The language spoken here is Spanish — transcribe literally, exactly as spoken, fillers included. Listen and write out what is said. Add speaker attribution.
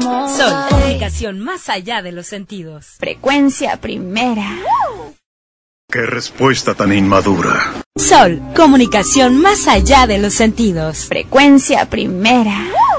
Speaker 1: Sol, comunicación más allá de los sentidos.
Speaker 2: Frecuencia primera.
Speaker 3: ¡Qué respuesta tan inmadura!
Speaker 1: Sol, comunicación más allá de los sentidos.
Speaker 2: Frecuencia primera.